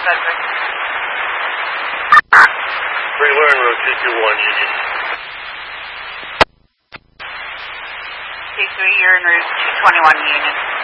Frederick. Free Learn Road 221 Union. C3, you're en route 221 Union.